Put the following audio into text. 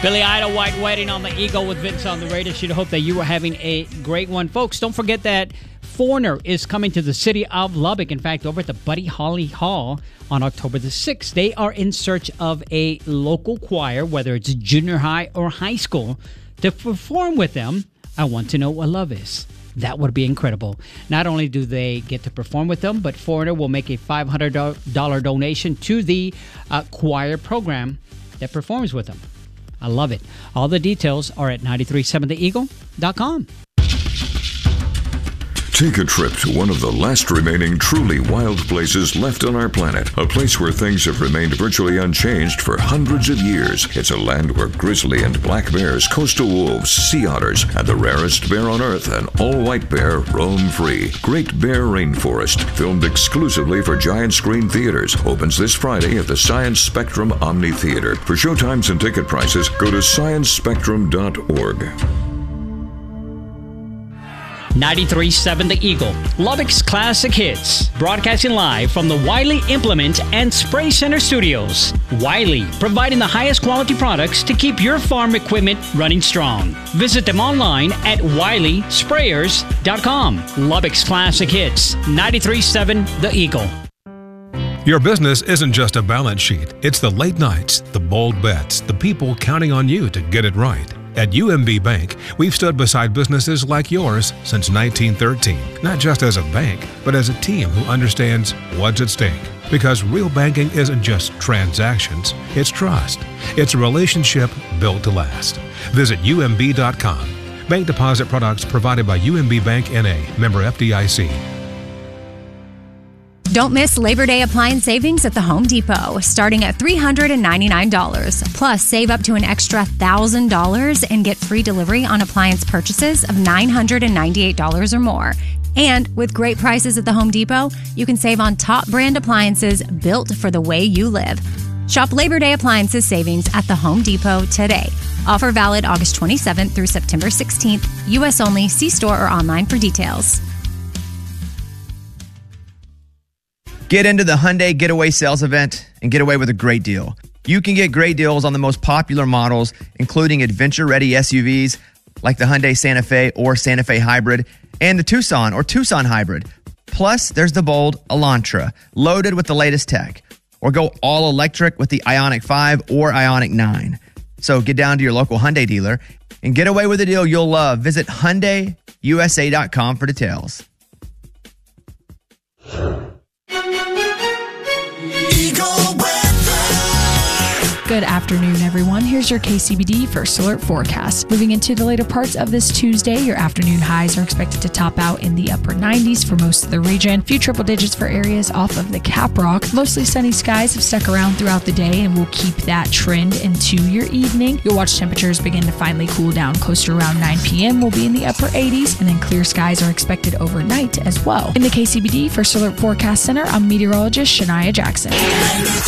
Billy Idol, White Wedding on the Eagle with Vince on the radio. Should hope that you were having a great one. Folks, don't forget that Foreigner is coming to the city of Lubbock. In fact, over at the Buddy Holly Hall on October the 6th. They are in search of a local choir, whether it's junior high or high school, to perform with them. I Want to Know What Love Is. That would be incredible. Not only do they get to perform with them, but Foreigner will make a $500 donation to the choir program that performs with them. I love it. All the details are at 937theeagle.com. Take a trip to one of the last remaining truly wild places left on our planet. A place where things have remained virtually unchanged for hundreds of years. It's a land where grizzly and black bears, coastal wolves, sea otters, and the rarest bear on Earth, an all-white bear, roam free. Great Bear Rainforest, filmed exclusively for Giant Screen Theaters, opens this Friday at the Science Spectrum Omni Theater. For showtimes and ticket prices, go to sciencespectrum.org. 93.7 The Eagle, Lubbock's classic hits, broadcasting live from the Wiley Implement and Spray Center studios. Wiley, providing the highest quality products to keep your farm equipment running strong. Visit them online at WileySprayers.com. Lubbock's classic hits, 93.7 The Eagle. Your business isn't just a balance sheet. It's the late nights, the bold bets, the people counting on you to get it right. At UMB Bank, we've stood beside businesses like yours since 1913, not just as a bank, but as a team who understands what's at stake. Because real banking isn't just transactions, it's trust. It's a relationship built to last. Visit UMB.com. Bank deposit products provided by UMB Bank N.A., member FDIC. Don't miss Labor Day appliance savings at the Home Depot, starting at $399. Plus, save up to an extra $1,000 and get free delivery on appliance purchases of $998 or more. And with great prices at the Home Depot, you can save on top brand appliances built for the way you live. Shop Labor Day appliances savings at the Home Depot today. Offer valid August 27th through September 16th. U.S. only. See store or online for details. Get into the Hyundai Getaway Sales Event and get away with a great deal. You can get great deals on the most popular models, including adventure-ready SUVs like the Hyundai Santa Fe or Santa Fe Hybrid and the Tucson or Tucson Hybrid. Plus, there's the bold Elantra, loaded with the latest tech. Or go all electric with the Ioniq 5 or Ioniq 9. So get down to your local Hyundai dealer and get away with a deal you'll love. Visit HyundaiUSA.com for details. Good afternoon, everyone. Here's your KCBD First Alert forecast. Moving into the later parts of this Tuesday, your afternoon highs are expected to top out in the upper 90s for most of the region. Few triple digits for areas off of the Cap Rock. Mostly sunny skies have stuck around throughout the day and will keep that trend into your evening. You'll watch temperatures begin to finally cool down close to around 9 p.m. We'll be in the upper 80s, and then clear skies are expected overnight as well. In the KCBD First Alert Forecast Center, I'm meteorologist Shania Jackson.